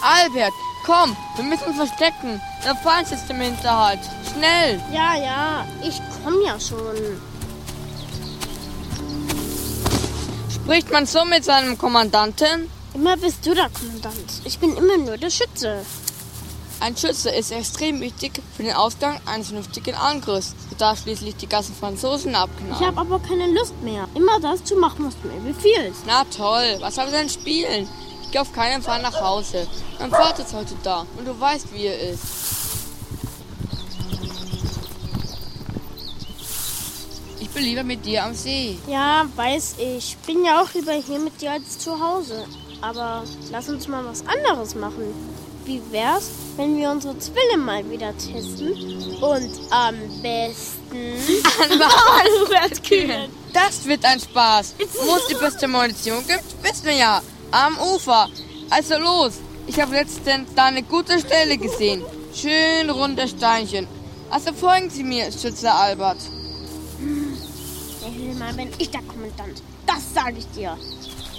Albert, komm, wir müssen uns verstecken. Der Feind ist im Hinterhalt. Schnell! Ja, ich komm ja schon. Spricht man so mit seinem Kommandanten? Immer bist du der Kommandant. Ich bin immer nur der Schütze. Ein Schütze ist extrem wichtig für den Ausgang eines vernünftigen Angriffs. Du darfst schließlich die ganzen Franzosen abknallen. Ich habe aber keine Lust mehr. Immer das zu machen, was du mir befiehlst. Na toll, was soll wir denn spielen? Ich gehe auf keinen Fall nach Hause. Mein Vater ist heute da und du weißt, wie er ist. Ich bin lieber mit dir am See. Ja, weiß ich. Bin ja auch lieber hier mit dir als zu Hause. Aber lass uns mal was anderes machen. Wie wär's, wenn wir unsere Zwille mal wieder testen und am besten Kühen. Das wird ein Spaß. Wo es die beste Munition gibt, wissen wir ja. Am Ufer. Also los. Ich habe letztens da eine gute Stelle gesehen. Schön runde Steinchen. Also folgen Sie mir, Schütze Albert. Mal bin ich der Kommandant. Das sage ich dir.